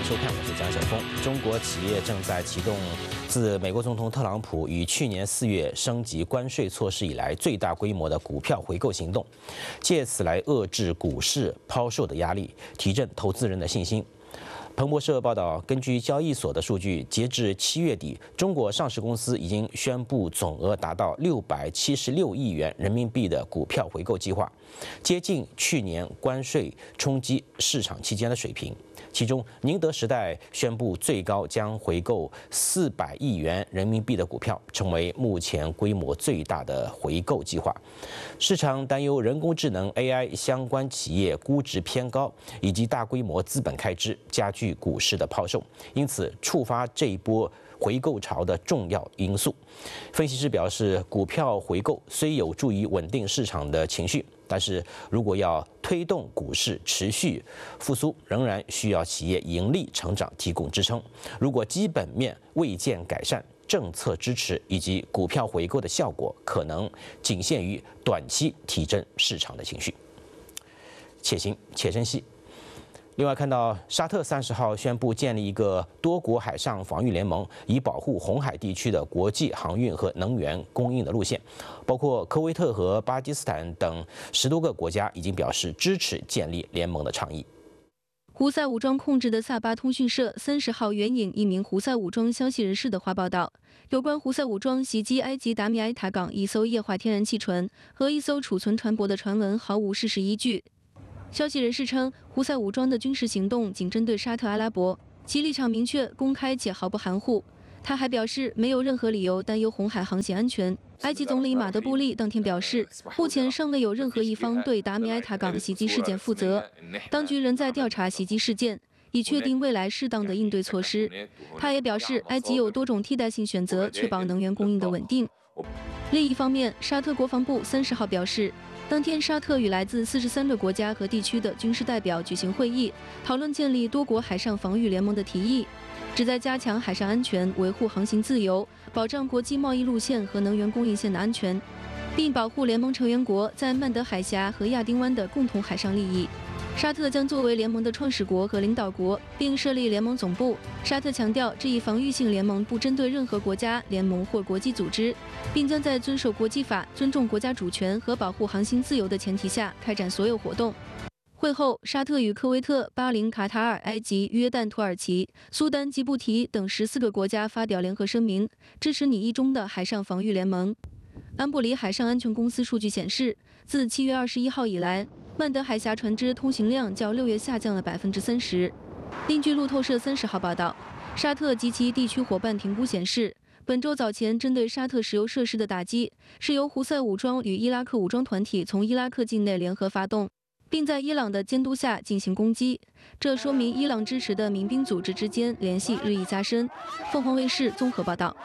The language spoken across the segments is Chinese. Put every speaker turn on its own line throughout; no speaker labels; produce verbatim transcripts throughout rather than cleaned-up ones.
收看，我是蒋晓峰。中国企业正在启动自美国总统特朗普于去年四月升级关税措施以来最大规模的股票回购行动，借此来遏制股市抛售的压力，提振投资人的信心。彭博社报道，根据交易所的数据，截至七月底，中国上市公司已经宣布总额达到六百七十六亿元人民币的股票回购计划，接近去年关税冲击市场期间的水平。其中，宁德时代宣布最高将回购四百亿元人民币的股票，成为目前规模最大的回购计划。市场担忧人工智能 A I 相关企业估值偏高，以及大规模资本开支加剧股市的抛售，因此触发这一波回购潮的重要因素。分析师表示，股票回购虽有助于稳定市场的情绪，但是如果要推动股市持续复苏，仍然需要企业盈利成长提供支撑。如果基本面未见改善，政策支持以及股票回购的效果可能仅限于短期提振市场的情绪。且行且珍惜。另外，看到沙特三十号宣布建立一个多国海上防御联盟，以保护红海地区的国际航运和能源供应的路线。包括科威特和巴基斯坦等十多个国家已经表示支持建立联盟的倡议。
胡塞武装控制的萨巴通讯社三十号援引一名胡塞武装消息人士的话报道，有关胡塞武装袭击埃及达米埃塔港一艘液化天然气船和一艘储存船舶的传闻毫无事实依据。消息人士称，胡塞武装的军事行动仅针对沙特阿拉伯，其立场明确、公开且毫不含糊。他还表示，没有任何理由担忧红海航线安全。埃及总理马德布利当天表示，目前尚未有任何一方对达米埃塔港袭击事件负责，当局仍在调查袭击事件，以确定未来适当的应对措施。他也表示，埃及有多种替代性选择，确保能源供应的稳定。另一方面，沙特国防部三十号表示，当天，沙特与来自四十三个国家和地区的军事代表举行会议，讨论建立多国海上防御联盟的提议，旨在加强海上安全、维护航行自由、保障国际贸易路线和能源供应线的安全，并保护联盟成员国在曼德海峡和亚丁湾的共同海上利益。沙特将作为联盟的创始国和领导国，并设立联盟总部。沙特强调，这一防御性联盟不针对任何国家、联盟或国际组织，并将在遵守国际法、尊重国家主权和保护航行自由的前提下开展所有活动。会后，沙特与科威特、巴林、卡塔尔、埃及、约旦、土耳其、苏丹、吉布提等十四个国家发表联合声明，支持拟议中的海上防御联盟。安布里海上安全公司数据显示，自七月二十一号以来，曼德海峡船只通行量较六月下降了百分之三十。另据路透社三十号报道，沙特及其地区伙伴评估显示，本周早前针对沙特石油设施的打击是由胡塞武装与伊拉克武装团体从伊拉克境内联合发动，并在伊朗的监督下进行攻击。这说明伊朗支持的民兵组织之间联系日益加深。凤凰卫视综合报道。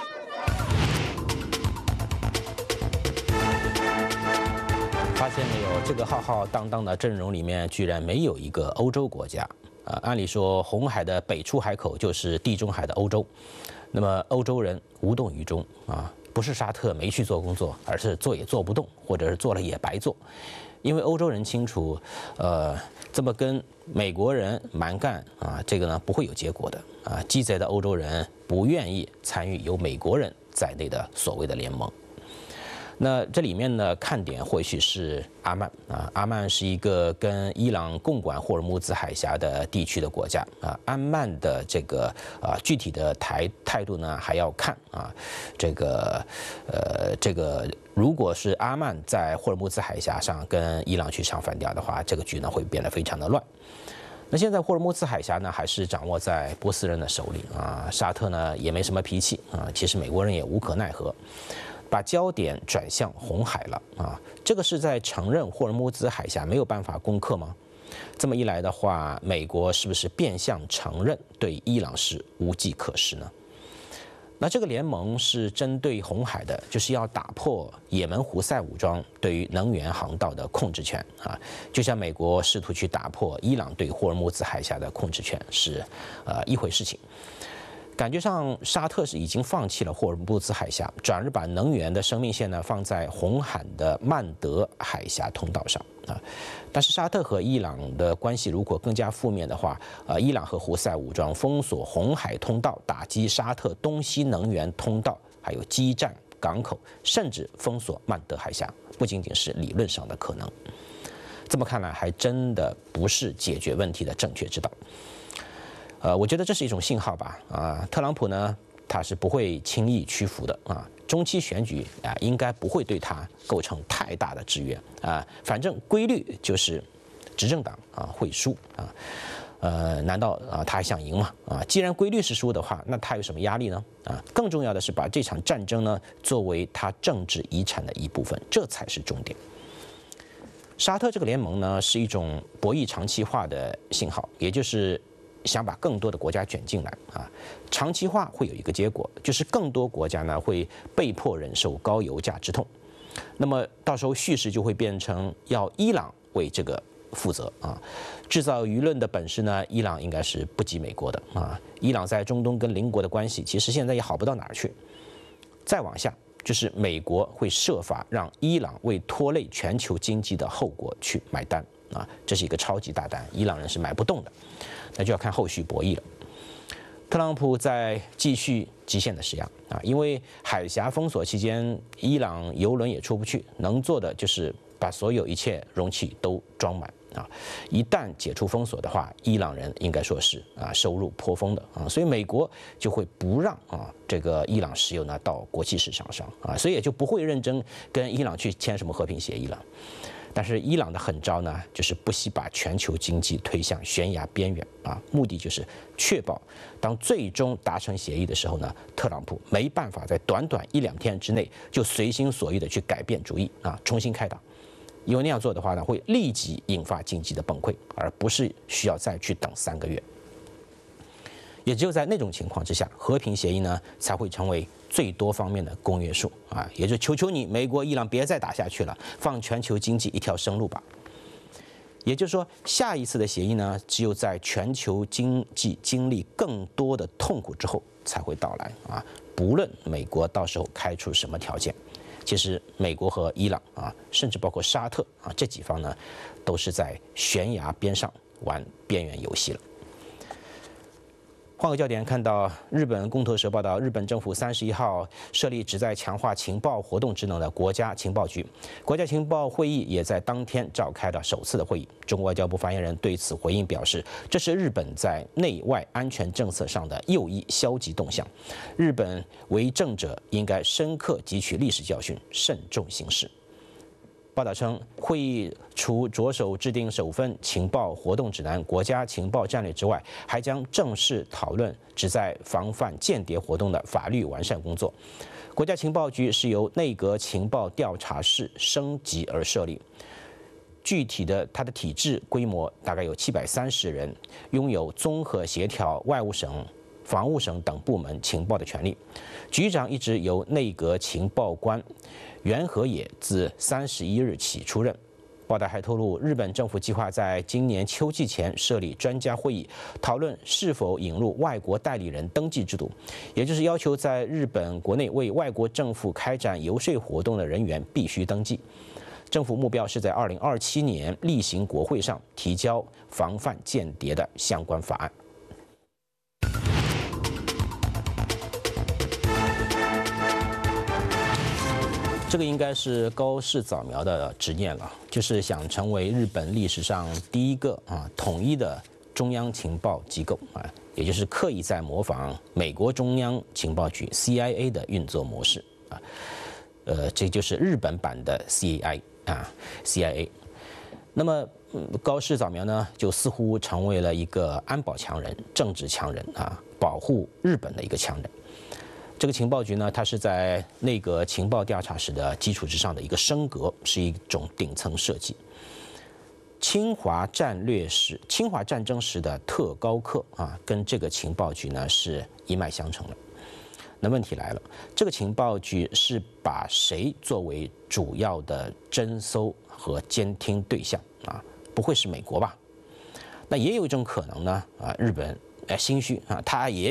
发现没有，这个浩浩荡荡的阵容里面居然没有一个欧洲国家。啊，按理说红海的北出海口就是地中海的欧洲，那么欧洲人无动于衷啊，不是沙特没去做工作，而是做也做不动，或者是做了也白做，因为欧洲人清楚，呃，这么跟美国人蛮干啊，这个呢不会有结果的啊，鸡贼的欧洲人不愿意参与有美国人在内的所谓的联盟。那这里面呢，看点或许是阿曼啊，阿曼是一个跟伊朗共管霍尔木兹海峡的地区的国家啊。阿曼的这个啊具体的态态度呢，还要看啊，这个呃这个如果是阿曼在霍尔木兹海峡上跟伊朗去唱反调的话，这个局呢会变得非常的乱。那现在霍尔木兹海峡呢，还是掌握在波斯人的手里啊，沙特呢也没什么脾气啊，其实美国人也无可奈何。把焦点转向红海了啊！这个是在承认霍尔木兹海峡没有办法攻克吗？这么一来的话，美国是不是变相承认对伊朗是无计可施呢？那这个联盟是针对红海的，就是要打破也门胡塞武装对于能源航道的控制权啊，就像美国试图去打破伊朗对霍尔木兹海峡的控制权是呃一回事情。 感觉上沙特是已经放弃了霍尔木兹海峡，转而把能源的生命线呢放在红海的曼德海峡通道上啊。但是沙特和伊朗的关系如果更加负面的话，呃，伊朗和胡塞武装封锁红海通道，打击沙特东西能源通道，还有基站、港口，甚至封锁曼德海峡，不仅仅是理论上的可能。这么看来，还真的不是解决问题的正确之道。呃，我觉得这是一种信号吧。啊，特朗普呢，他是不会轻易屈服的啊。中期选举啊，应该不会对他构成太大的制约啊。反正规律就是执政党啊会输啊。呃，难道啊他还想赢吗？啊，既然规律是输的话，那他有什么压力呢？啊，更重要的是把这场战争呢作为他政治遗产的一部分，这才是重点。沙特这个联盟呢，是一种博弈长期化的信号，也就是想把更多的国家卷进来啊。长期化会有一个结果，就是更多国家呢会被迫忍受高油价之痛。那么到时候叙事就会变成要伊朗为这个负责啊。制造舆论的本事呢，伊朗应该是不及美国的啊。伊朗在中东跟邻国的关系，其实现在也好不到哪儿去。再往下，就是美国会设法让伊朗为拖累全球经济的后果去买单啊，这是一个超级大单，伊朗人是买不动的，那就要看后续博弈了。特朗普在继续极限的施压啊，因为海峡封锁期间，伊朗油轮也出不去，能做的就是把所有一切容器都装满啊。一旦解除封锁的话，伊朗人应该说是啊收入颇丰的啊，所以美国就会不让啊这个伊朗石油呢到国际市场上啊，所以也就不会认真跟伊朗去签什么和平协议了。但是伊朗的狠招呢，就是不惜把全球经济推向悬崖边缘啊，目的就是确保当最终达成协议的时候呢，特朗普没办法在短短一两天之内就随心所欲的去改变主意啊，重新开打。因为那样做的话呢，会立即引发经济的崩溃，而不是需要再去等三个月。也只有在那种情况之下，和平协议呢才会成为最多方面的公约数啊，也就求求你，美国、伊朗别再打下去了，放全球经济一条生路吧。也就是说，下一次的协议呢，只有在全球经济经历更多的痛苦之后才会到来啊。不论美国到时候开出什么条件，其实美国和伊朗啊，甚至包括沙特啊这几方呢，都是在悬崖边上玩边缘游戏了。换个焦点，看到日本共同社报道，日本政府三十一号设立旨在强化情报活动职能的国家情报局，国家情报会议也在当天召开了首次的会议。中国外交部发言人对此回应表示，这是日本在内外安全政策上的又一消极动向，日本为政者应该深刻汲取历史教训，慎重行事。报道称，会议除着手制定首份情报活动指南、国家情报战略之外，还将正式讨论旨在防范间谍活动的法律完善工作。国家情报局是由内阁情报调查室升级而设立，具体的它的体制规模大概有七百三十人，拥有综合协调外务省、防务省等部门情报的权利。局长一直由内阁情报官袁和也自三十一日起出任。报道还透露，日本政府计划在今年秋季前设立专家会议，讨论是否引入外国代理人登记制度，也就是要求在日本国内为外国政府开展游说活动的人员必须登记。政府目标是在二零二七年例行国会上提交防范间谍的相关法案。这个应该是高市早苗的执念了，就是想成为日本历史上第一个啊统一的中央情报机构啊，也就是刻意在模仿美国中央情报局 C I A 的运作模式啊，呃，这就是日本版的 C I A 啊 C I A。那么高市早苗呢，就似乎成为了一个安保强人、政治强人啊，保护日本的一个强人。这个情报局呢，它是在内阁情报调查室的基础之上的一个升格，是一种顶层设计。侵华战略时、侵华战争时的特高课啊，跟这个情报局呢是一脉相承的。那问题来了，这个情报局是把谁作为主要的侦搜和监听对象啊？不会是美国吧？那也有一种可能呢啊，日本呃心虚啊，他也想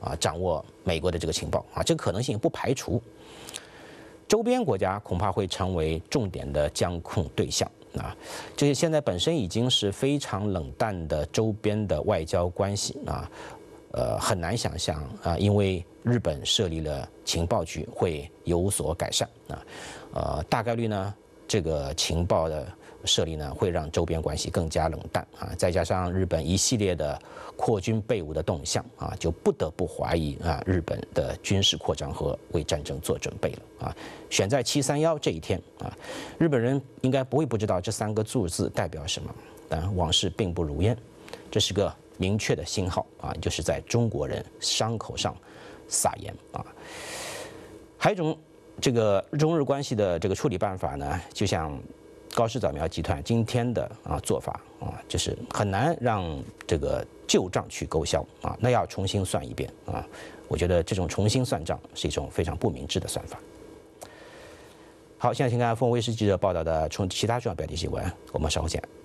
啊掌握美国的这个情报啊，这个可能性不排除。周边国家恐怕会成为重点的监控对象啊，这些现在本身已经是非常冷淡的周边的外交关系啊，呃，很难想象啊，因为日本设立了情报局会有所改善啊，呃，大概率呢，这个情报的设立呢，会让周边关系更加冷淡啊，再加上日本一系列的扩军备武的动向啊，就不得不怀疑啊，日本的军事扩张和为战争做准备了啊。选在七三幺这一天啊，日本人应该不会不知道这三个数字代表什么，但往事并不如烟，这是个明确的信号啊，就是在中国人伤口上撒盐啊。还有一种这个中日关系的这个处理办法呢，就像高氏早苗集团今天的啊做法啊，就是很难让这个旧账去勾销啊，那要重新算一遍啊。我觉得这种重新算账是一种非常不明智的算法。好，现在请看凤卫视记者报道的从其他重要标题新闻，我们稍后见。